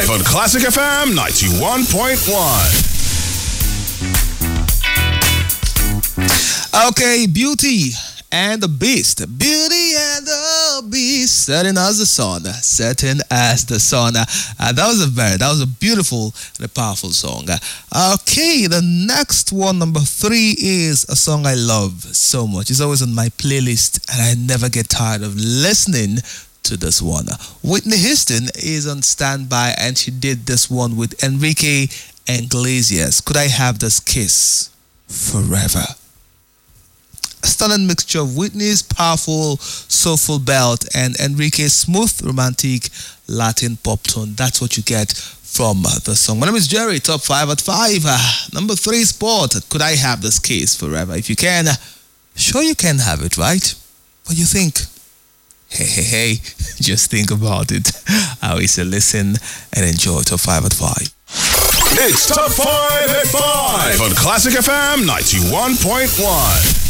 5 on Classic FM 91.1. Okay, Beauty and the Beast. Beauty and the Beast. Certain as the sun. Certain as the sun. That was a beautiful and a powerful song. Okay, the next one, number 3, is a song I love so much. It's always on my playlist and I never get tired of listening to this one. Whitney Houston is on standby and she did this one with Enrique Iglesias. Could I Have This Kiss Forever? A stunning mixture of Whitney's powerful soulful belt and Enrique's smooth romantic Latin pop tone. That's what you get from the song. My name is Jerry, top 5 at 5. Number 3 spot. Could I Have This Kiss Forever? If you can, sure you can have it, right? What do you think? Hey, just think about it. I always say listen and enjoy top 5 at 5. It's top 5 at 5 on Classic FM 91.1.